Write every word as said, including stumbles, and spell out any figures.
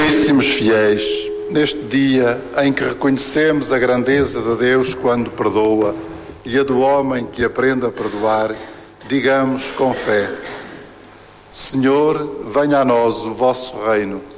Caríssimos fiéis, neste dia em que reconhecemos a grandeza de Deus quando perdoa e a do homem que aprende a perdoar, digamos com fé: Senhor, venha a nós o vosso reino.